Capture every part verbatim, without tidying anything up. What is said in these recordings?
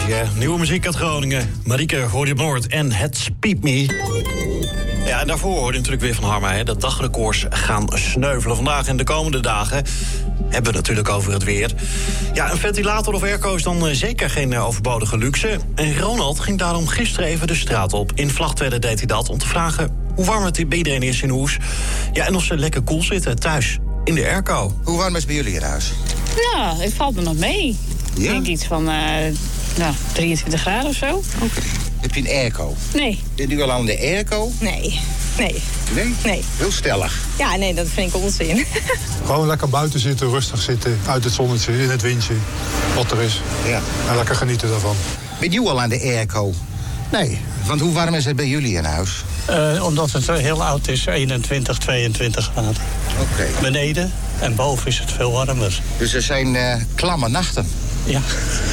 hè. Nieuwe muziek uit Groningen. Marieke hoorde je op Noord en Het Speed Me. Ja, en daarvoor hoorde je natuurlijk weer van Harma, hè. De dagrecords gaan sneuvelen. Vandaag en de komende dagen hebben we het natuurlijk over het weer. Ja, een ventilator of airco is dan uh, zeker geen uh, overbodige luxe. En Ronald ging daarom gisteren even de straat op. In Vlagtwedde deed hij dat om te vragen hoe warm het bij iedereen is in Hoes. Ja, en of ze lekker koel zitten thuis in de airco. Hoe warm is het bij jullie in huis? Nou, het valt me nog mee. Ja? Ik denk iets van uh, nou, drieëntwintig graden of zo. Oké. Okay. Heb je een airco? Nee. Zit u al aan de airco? Nee. Nee. Nee? Nee. Heel stellig. Ja, nee, dat vind ik onzin. Gewoon lekker buiten zitten, rustig zitten, uit het zonnetje, in het windje, wat er is. Ja. En lekker genieten daarvan. Ben je al aan de airco? Nee. Want hoe warm is het bij jullie in huis? Uh, omdat het heel oud is, eenentwintig, tweeëntwintig graden. Oké. Okay. Beneden en boven is het veel warmer. Dus er zijn uh, klamme nachten? Ja.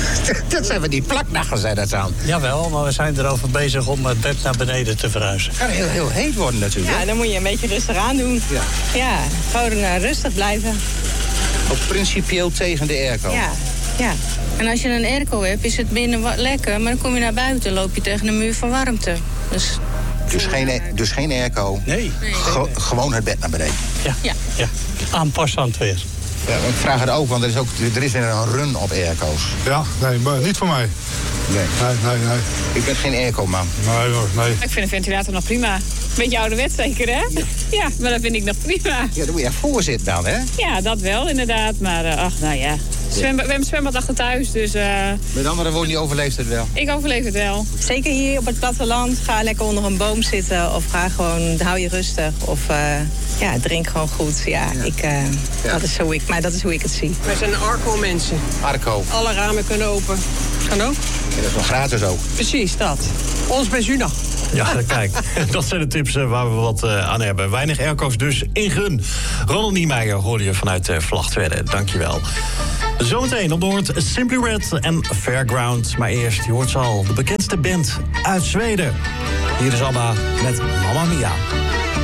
Dat zijn we die plaknachten, zijn dat dan? Jawel, maar we zijn erover bezig om het bed naar beneden te verhuizen. Het kan heel, heel heet worden natuurlijk. Ja, dan moet je een beetje rustig aandoen. Ja, ja gewoon uh, rustig blijven. Ook principieel tegen de airco? Ja, ja. En als je een airco hebt, is het binnen wat lekker. Maar dan kom je naar buiten, loop je tegen een muur van warmte. Dus, dus, geen, dus geen airco? Nee. nee. Ge- gewoon het bed naar beneden? Ja, ja. ja. Aanpassen aan het weer. Ja, ik vraag het ook, want er is, ook, er is weer een run op airco's. Ja, nee, maar niet voor mij. Nee. Nee, nee, nee. Ik ben geen airco-man. Nee hoor, nee. Ik vind een ventilator nog prima. Beetje ouderwets zeker, hè? Ja. ja, maar dat vind ik nog prima. Ja, dan moet je voor zitten dan, hè? Ja, dat wel inderdaad. Maar uh, ach, nou ja. Zwem, we hebben een zwembad achter thuis, dus... Uh, Met andere woorden, die overleeft het wel? Ik overleef het wel. Zeker hier op het platteland. Ga lekker onder een boom zitten. Of ga gewoon, hou je rustig. Of uh, ja, drink gewoon goed. Ja, ja. Ik, uh, ja. Dat is hoe ik, maar dat is hoe ik het zie. Wij zijn Arco-mensen. Arco. Alle ramen kunnen open. Kan ook. Ja, dat is wel gratis ook. Precies, dat. Ons pensioen. Ja, kijk, dat zijn de tips uh, waar we wat uh, aan hebben. Weinig airco's dus in gun. Ronald Niemeyer hoorde je vanuit uh, Vlagtwedde. Dankjewel. Zometeen op Noord Simply Red en Fairground. Maar eerst, je hoort ze al, de bekendste band uit Zweden. Hier is Abba met Mamma Mia.